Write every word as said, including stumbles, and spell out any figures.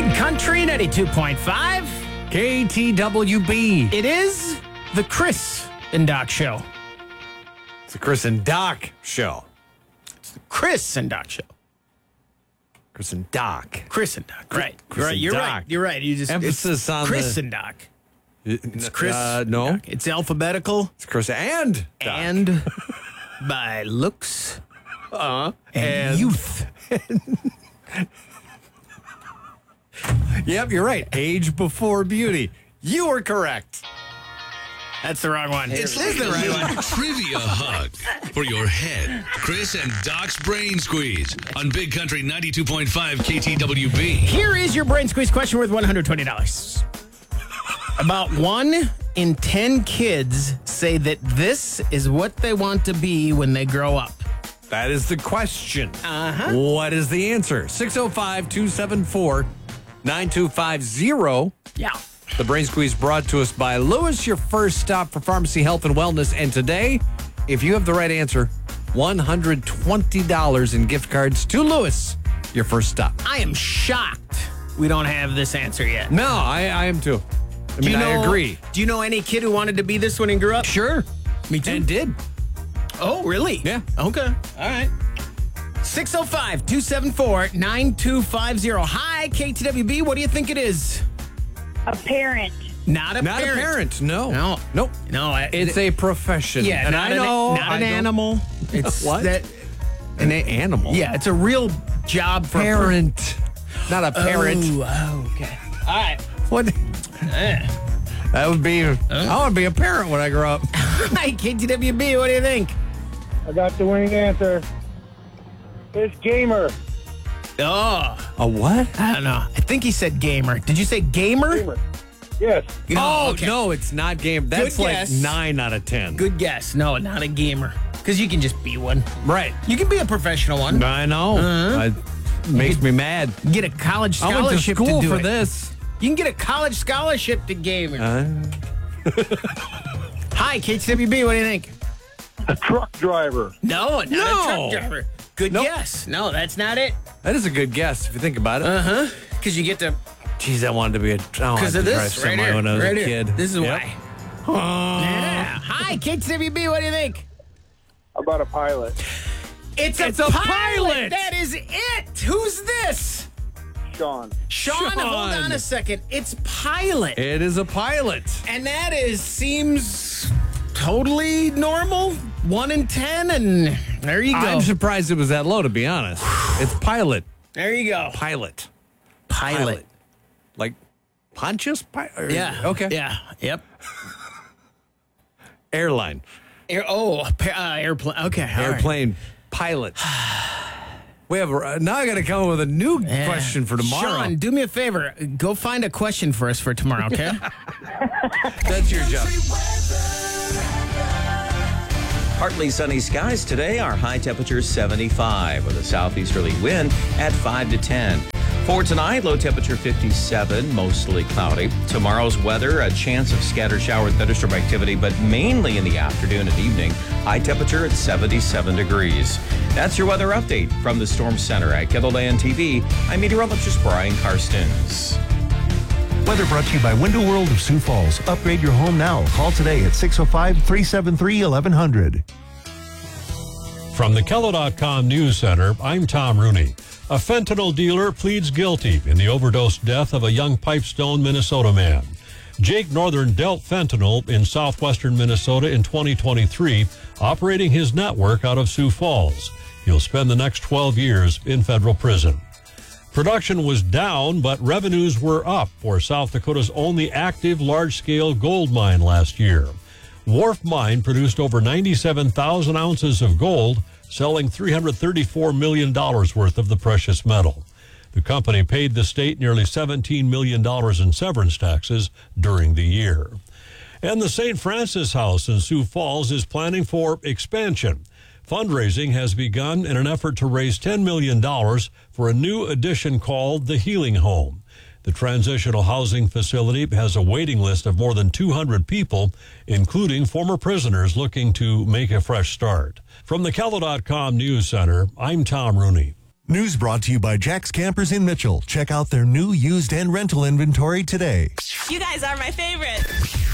Big Country ninety-two point five. K T W B. It is the Chris and Doc Show. It's the Chris and Doc Show. It's the Chris and Doc Show. Chris and Doc. Chris and Doc. Right. Chris You're right. and You're Doc. right. You're right. You just Emphasis it's on Chris the- and Doc. It's Chris. Uh, no. Doc. It's alphabetical It's Chris and Doc. and by looks uh, and, and youth. Yep, you're right. Age before beauty. You were correct. That's the wrong one. It's This is the right your one. trivia hug for your head. Chris and Doc's Brain Squeeze on Big Country ninety-two point five K T W B. Here is your brain squeeze question worth one hundred twenty dollars. About one in ten kids say that this is what they want to be when they grow up. That is the question. Uh-huh. What is the answer? six oh five, two seven four, nine two five zero. Yeah. The Brain Squeeze brought to us by Lewis, your first stop for pharmacy, health, and wellness. And today, if you have the right answer, one hundred twenty dollars in gift cards to Lewis, your first stop. I am shocked we don't have this answer yet. No, I, I am too. I mean, you know, I agree. Do you know any kid who wanted to be this when he grew up? Sure. Me too. And did. Oh, really? Yeah. Okay. All right. six oh five, two seven four, nine two five zero. Hi, K T W B. What do you think it is? A parent. Not a Not parent. a parent, no. No. Nope. No. I, It's a profession. yeah, and not I know. An, not I an don't- animal. It's What? That, An animal. yeah, it's a real job for a per- Parent. Not a parent. Oh, oh, okay. All right. What? Eh. That would be, I want to be a parent when I grow up. Hi, K T W B. What do you think? I got the winning answer. It's gamer. Oh, A what? I don't know. I think he said gamer. Did you say gamer? Gamer. Yes. Oh, okay. no, it's not game. That's Good like guess. nine out of ten. Good guess. No, not a gamer. Because you can just be one. Right. You can be a professional one. I know. Uh-huh. It makes me mad. Get a college I went to scholarship to, school do for it. this. You can get a college scholarship to gamer. Uh, Hi, K T W B. What do you think? A truck driver. No, not No. a truck driver. Good Nope. guess. No, that's not it. that is a good guess if you think about it. Uh huh. Because you get to Jeez, I wanted to be a. because of this right here. when I was right a here. kid. This is Yep. why. Yeah. Hi, K T W B. What do you think? How about a pilot? It's a, It's a pilot. pilot. That is it. Who's this? Sean. Sean, Sean. hold on a second. It's pilot. It is a pilot. And that is seems totally normal. One in ten, and there you go. I'm surprised it was that low, to be honest. It's pilot. there you go. Pilot. Pilot. Like Pontius? Pi- or- Yeah. Okay. Yeah. Yep. Airline. Air, oh, pa- uh, airplane. Okay. all right. Airplane pilot. We have a, now I got to come up with a new Yeah. question for tomorrow. Sean, do me a favor. Go find a question for us for tomorrow, okay? That's your job. Partly sunny skies today. Our high temperature seventy-five with a southeasterly wind at five to ten. For tonight, low temperature fifty-seven, mostly cloudy. Tomorrow's weather, a chance of scattered shower and thunderstorm activity, but mainly in the afternoon and evening. High temperature at seventy-seven degrees. That's your weather update from the Storm Center at Kettleland T V. I'm meteorologist Brian Karstens. Weather brought to you by Window World of Sioux Falls. Upgrade your home now. Call today at six oh five, three seven three, eleven hundred. From the Kello dot com News Center, I'm Tom Rooney. A fentanyl dealer pleads guilty in the overdose death of a young Pipestone, Minnesota man. Jake Northern dealt fentanyl in southwestern Minnesota in twenty twenty-three, operating his network out of Sioux Falls. He'll spend the next twelve years in federal prison. Production was down, but revenues were up for South Dakota's only active large-scale gold mine last year. Wharf Mine produced over ninety-seven thousand ounces of gold, selling three hundred thirty-four million dollars worth of the precious metal. The company paid the state nearly seventeen million dollars in severance taxes during the year. And the Saint Francis House in Sioux Falls is planning for expansion. Fundraising has begun in an effort to raise ten million dollars for a new addition called the Healing Home. The transitional housing facility has a waiting list of more than two hundred people, including former prisoners looking to make a fresh start. From the Kello dot com News Center, I'm Tom Rooney. News brought to you by Jack's Campers in Mitchell. Check out their new used and rental inventory today. You guys are my favorite.